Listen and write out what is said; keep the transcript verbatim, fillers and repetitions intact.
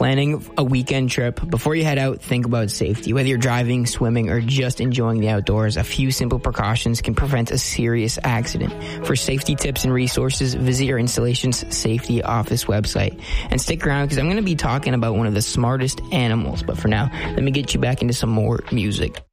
planning a weekend trip, before you head out, think about safety. Whether you're driving, swimming, or just enjoying the outdoors, a few simple precautions can prevent a serious accident. For safety tips and resources, visit your installation's safety office website. And stick around because I'm going to be talking about one of the smartest animals. But for now, let me get you back into some more music.